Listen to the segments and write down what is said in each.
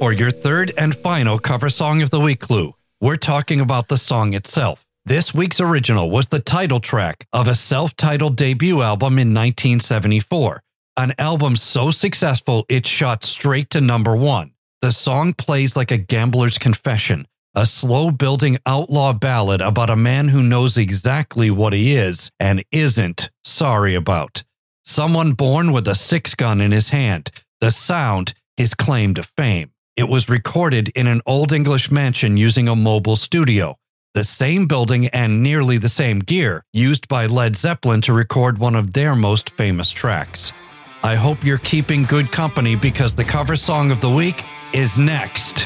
For your third and final cover song of the week clue, we're talking about the song itself. This week's original was the title track of a self-titled debut album in 1974, an album so successful it shot straight to number one. The song plays like a gambler's confession, a slow-building outlaw ballad about a man who knows exactly what he is and isn't sorry about. Someone born with a six-gun in his hand, the sound, his claim to fame. It was recorded in an Old English mansion using a mobile studio, the same building and nearly the same gear used by Led Zeppelin to record one of their most famous tracks. I hope you're keeping good company because the cover song of the week is next.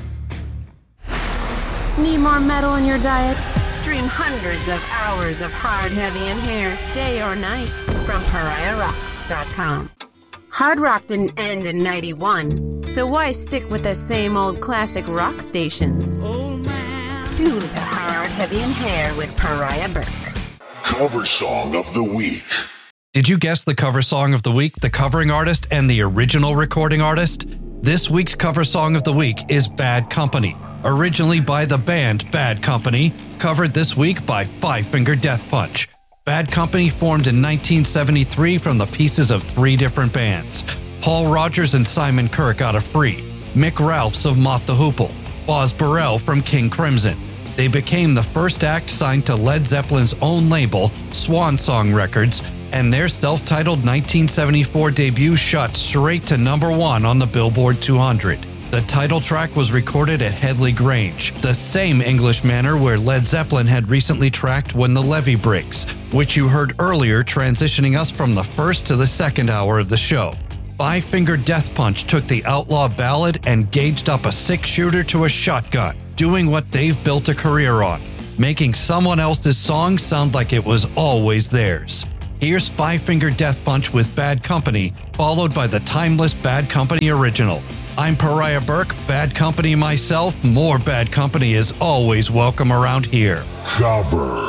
Need more metal in your diet? Stream hundreds of hours of Hard, Heavy, and Hair, day or night, from PariahRocks.com. Hard rock didn't end in 91, so why stick with the same old classic rock stations? Tune to Hard, Heavy, and Hair with Pariah Burke. Cover Song of the Week. Did you guess the cover song of the week, the covering artist, and the original recording artist? This week's cover song of the week is Bad Company, originally by the band Bad Company, covered this week by Five Finger Death Punch. Bad Company formed in 1973 from the pieces of three different bands: Paul Rodgers and Simon Kirke out of Free, Mick Ralphs of Mott the Hoople, Boz Burrell from King Crimson. They became the first act signed to Led Zeppelin's own label, Swan Song Records, and their self-titled 1974 debut shot straight to number one on the Billboard 200. The title track was recorded at Headley Grange, the same English manor where Led Zeppelin had recently tracked When the Levee Breaks, which you heard earlier, transitioning us from the first to the second hour of the show. Five Finger Death Punch took the outlaw ballad and gauged up a six-shooter to a shotgun, doing what they've built a career on, making someone else's song sound like it was always theirs. Here's Five Finger Death Punch with Bad Company, followed by the timeless Bad Company original. I'm Pariah Burke, Bad Company myself. More Bad Company is always welcome around here. Cover.